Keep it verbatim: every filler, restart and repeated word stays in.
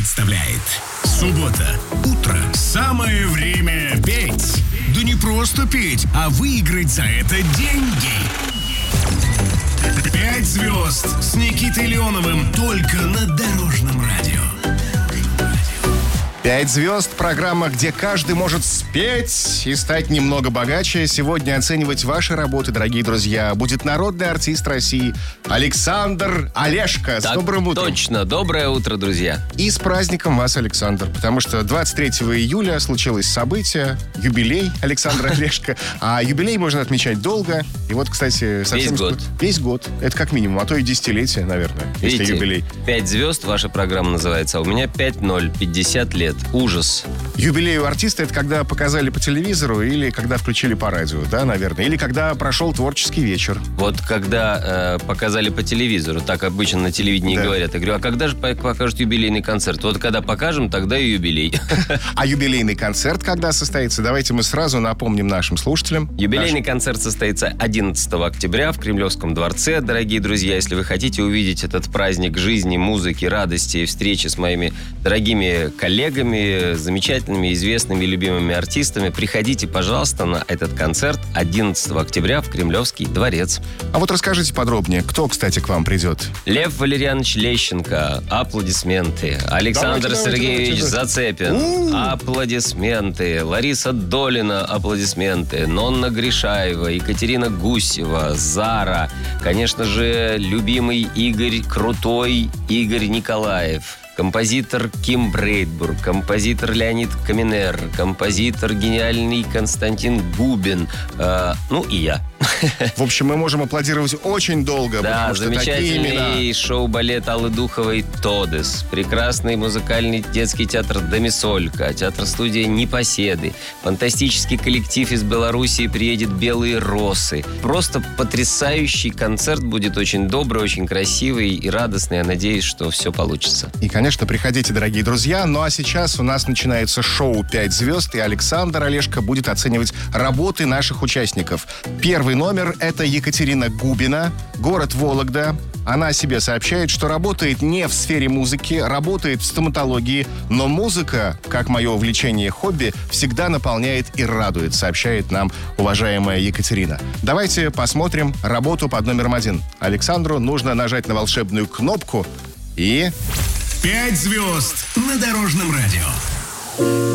представляет. Суббота. Утро. Самое время петь. Да не просто петь, а выиграть за это деньги. Пять звезд с Никитой Леоновым только на Дорожном радио. Пять звезд. Программа, где каждый может спеть и стать немного богаче. Сегодня оценивать ваши работы, дорогие друзья, будет народный артист России Александр Олешко. С Так добрым утром. Точно. Доброе утро, друзья. И с праздником вас, Александр. Потому что двадцать третьего июля случилось событие, юбилей Александра Олешко. А юбилей можно отмечать долго. И вот, кстати, совсем... Весь год. Весь год. Это как минимум, а то и десятилетие, наверное, если Видите, юбилей. пять звезд ваша программа называется, а у меня пять ноль, пятьдесят лет. Ужас. Юбилей у артиста — это когда показали по телевизору или когда включили по радио, да, наверное? Или когда прошел творческий вечер. Вот когда э, показали по телевизору, так обычно на телевидении Да. говорят, я говорю, а когда же по- покажут юбилейный концерт? Вот когда покажем, тогда и юбилей. А юбилейный концерт когда состоится? Давайте мы сразу напомним нашим слушателям. Юбилейный концерт состоится одиннадцатого октября в Кремлевском дворце. Дорогие друзья, если вы хотите увидеть этот праздник жизни, музыки, радости и встречи с моими дорогими коллегами, замечательными, известными, любимыми артистами, приходите, пожалуйста, на этот концерт одиннадцатого октября в Кремлевский дворец. А вот расскажите подробнее, кто, кстати, к вам придет? Лев Валерьянович Лещенко, аплодисменты. Александр Давайте, давайте, Сергеевич давайте. Зацепин, У-у-у. аплодисменты. Лариса Долина, аплодисменты. Нонна Гришаева, Екатерина Гусева, Зара. Конечно же, любимый Игорь, крутой Игорь Николаев. Композитор Ким Брейдбург, композитор Леонид Каменер, композитор гениальный Константин Губин, э, ну и я. В общем, мы можем аплодировать очень долго, Да, потому что такие имена... замечательный шоу-балет Аллы Духовой «Тодес», прекрасный музыкальный детский театр «Домисолька», театр-студия «Непоседы», фантастический коллектив из Белоруссии приедет «Белые росы». Просто потрясающий концерт будет, очень добрый, очень красивый и радостный. Я надеюсь, что все получится. И, конечно, приходите, дорогие друзья. Ну а сейчас у нас начинается шоу «Пять звезд», и Александр Олешко будет оценивать работы наших участников. Первый номер — это Екатерина Губина, город Вологда. Она о себе сообщает, что работает не в сфере музыки, работает в стоматологии, но музыка, как мое увлечение и хобби, всегда наполняет и радует, сообщает нам уважаемая Екатерина. Давайте посмотрим работу под номером один. Александру нужно нажать на волшебную кнопку и... Пять звезд на Дорожном радио.